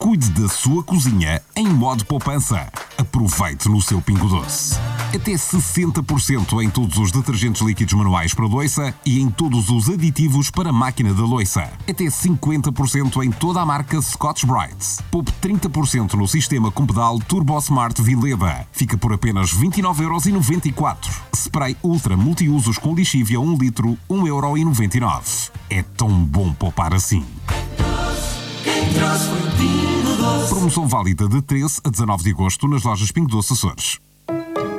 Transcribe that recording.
Cuide da sua cozinha em modo poupança. Aproveite no seu Pingo Doce. Até 60% em todos os detergentes líquidos manuais para louça e em todos os aditivos para máquina da louça. Até 50% em toda a marca Scotch-Brite. Poupe 30% no sistema com pedal Turbo Smart Vileda. Fica por apenas 29,94€. Spray Ultra Multiusos com lixívia 1 litro, 1,99€. É tão bom poupar assim. Promoção válida de 13 a 19 de agosto nas lojas Pingo Doce Açores.